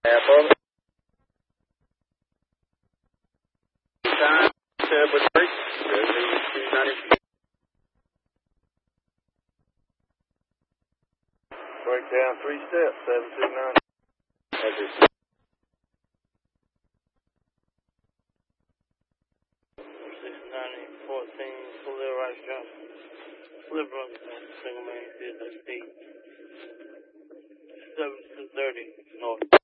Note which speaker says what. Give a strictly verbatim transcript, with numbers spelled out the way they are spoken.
Speaker 1: Apple. Time to with break. two ninety.
Speaker 2: Break down three steps, seven two nine.
Speaker 3: six ninety, fourteen, fully right jump. Liberal, single main, theater, state. seven two thirty, north.